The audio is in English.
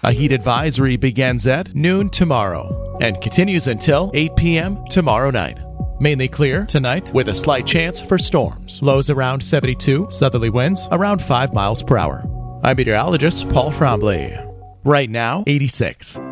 A heat advisory begins at noon tomorrow and continues until 8 p.m. tomorrow night. Mainly clear tonight with a slight chance for storms. Lows around 72, southerly winds around 5 miles per hour. I'm meteorologist Paul Trombley. Right now, 86.